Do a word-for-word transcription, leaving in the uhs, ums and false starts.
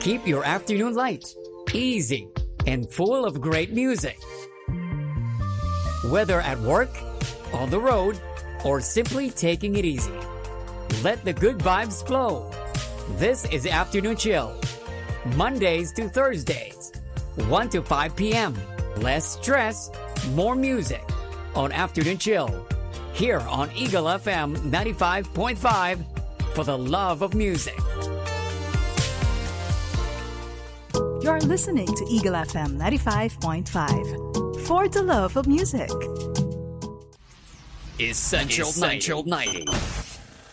keep your afternoon light, easy, and full of great music. Whether at work, on the road, or simply taking it easy, let the good vibes flow. This is Afternoon Chill, Mondays to Thursdays, one to five p.m. Less stress, more music on Afternoon Chill, here on Eagle F M ninety-five point five, for the love of music. You're listening to Eagle F M ninety-five point five, for the love of music. Essential, Essential Nighting.